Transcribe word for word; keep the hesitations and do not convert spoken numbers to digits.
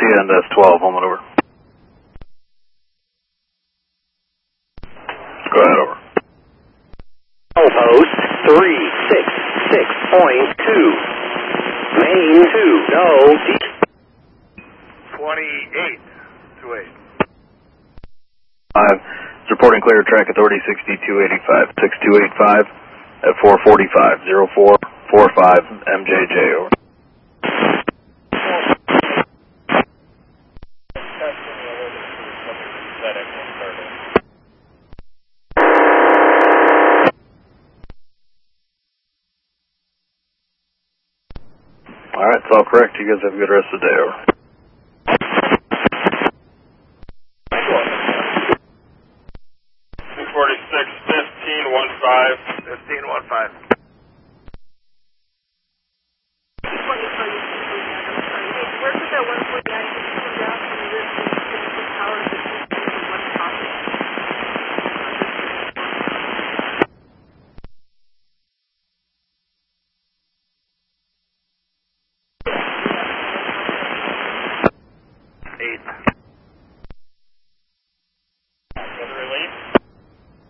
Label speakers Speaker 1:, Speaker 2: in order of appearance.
Speaker 1: you, and that's twelve, home and over. Go ahead, over.
Speaker 2: Post three six six point two. Main two, no.
Speaker 3: twenty-eight to eight.
Speaker 1: Five. It's reporting clear track authority sixty-two eighty-five. six two eight five at four forty-five. zero four four five M J J, over. Alright, it's all correct. You guys have a good rest of the day, over.
Speaker 3: two forty-six, fifteen, one five. fifteen, one five.
Speaker 4: Where did that one forty-nine come down from the risk of power to one topic?
Speaker 3: Eight.